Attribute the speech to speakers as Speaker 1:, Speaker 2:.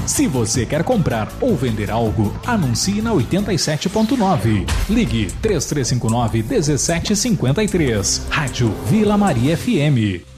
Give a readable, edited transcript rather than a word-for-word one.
Speaker 1: Se você quer comprar ou vender algo, anuncie na 87.9. Ligue 3359-1753. Rádio Vila Maria FM.